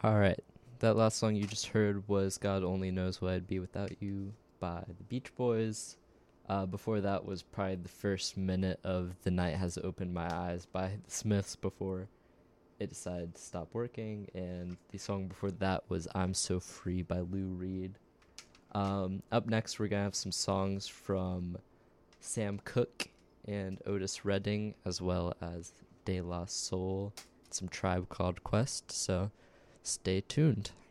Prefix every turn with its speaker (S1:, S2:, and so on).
S1: All right. That last song you just heard was God Only Knows What I'd Be Without You by the Beach Boys. Before that was probably the first minute of The Night Has Opened My Eyes by the Smiths before it decided to stop working. And the song before that was I'm So Free by Lou Reed. Up next, we're going to have some songs from Sam Cooke and Otis Redding, as well as De La Soul, some Tribe Called Quest. So stay tuned.